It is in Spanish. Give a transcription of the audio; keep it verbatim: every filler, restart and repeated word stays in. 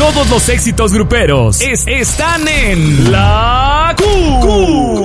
Todos los éxitos gruperos es- están en La Q.